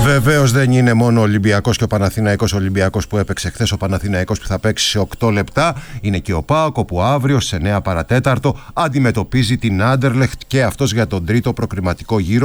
Βεβαίως δεν είναι μόνο ο Ολυμπιακός και ο Παναθηναϊκός. Ο Ολυμπιακός που έπαιξε χθες, ο Παναθηναϊκός που θα παίξει σε 8 λεπτά. Είναι και ο ΠΑΟΚ, όπου αύριο σε 9 παρατέταρτο αντιμετωπίζει την Άντερλεχτ και αυτός για τον τρίτο προκριματικό γύρο.